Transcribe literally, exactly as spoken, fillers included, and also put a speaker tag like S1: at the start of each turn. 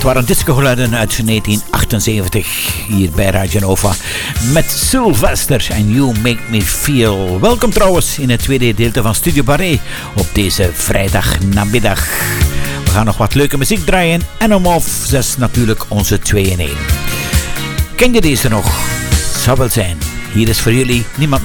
S1: waren discogeluiden uit negentien achtenzeventig hier bij Radio Nova met Sylvester en You Make Me Feel. Welkom trouwens in het tweede gedeelte van Studio Barré op deze vrijdagnamiddag. We gaan nog wat leuke muziek draaien en om half zes natuurlijk onze twee in één. Ken je deze nog? Zou wel zijn. Hier is voor jullie niemand